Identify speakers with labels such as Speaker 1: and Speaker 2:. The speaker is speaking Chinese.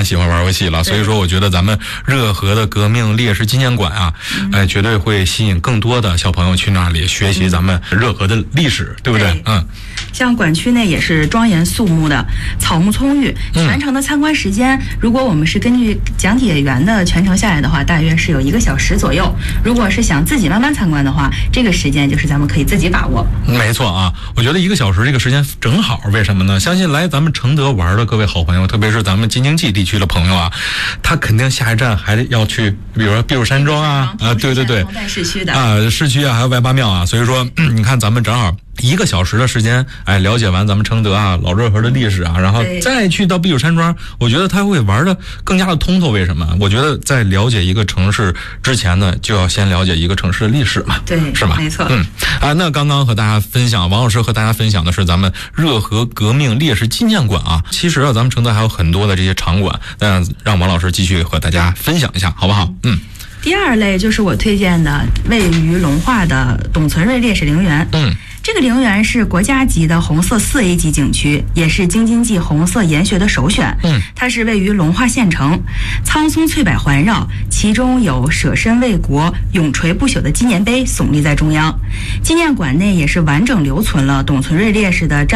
Speaker 1: 喜欢玩游戏了，所以说我觉得咱们热河的革命烈士纪念馆啊，绝对会吸引更多的小朋友去那里学习咱们热河的历史，对不对？
Speaker 2: 像馆区内也是庄严肃穆的，草木葱郁，全程的参观时间，如果我们是根据讲解员的全程下来的话，大约是有1个小时左右。如果是想自己慢慢参观的话，这个时间就是咱们可以自己把握。
Speaker 1: 没错啊，我觉得1个小时这个时间正好，为什么呢？相信来咱们承德玩的各位好朋友，特别是咱们京津冀地区的朋友啊，他肯定下一站还得要去，比如说避暑山庄啊，对，
Speaker 2: 同在市区的
Speaker 1: 市区啊，还有外八庙啊，所以说你看咱们正好1个小时的时间，了解完咱们承德啊老热河的历史啊，然后再去到避暑山庄，我觉得他会玩的更加的通透。为什么？我觉得在了解一个城市之前呢，就要先了解一个城市的历史嘛，
Speaker 2: 对，
Speaker 1: 是吧？
Speaker 2: 没错。
Speaker 1: 那刚刚和大家分享，王老师和大家分享的是咱们热河革命烈士纪念馆啊。其实咱们承德还有很多的这些场馆，那让王老师继续和大家分享一下，好不好？
Speaker 2: 第2类就是我推荐的位于龙化的董存瑞烈士陵园。这个陵园是国家级的红色4A 级景区，也是京津冀红色研学的首选。它是位于龙化县城，苍松翠柏环绕，其中有舍身为国、永垂不朽的纪念碑耸立在中央。纪念馆内也是完整留存了董存瑞烈士的战